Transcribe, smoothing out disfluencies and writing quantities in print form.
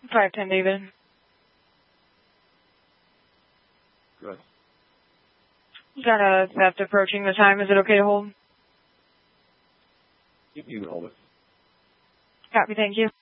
510 David. Good. Got a theft approaching the time. Is it okay to hold? You can hold it. Copy, thank you.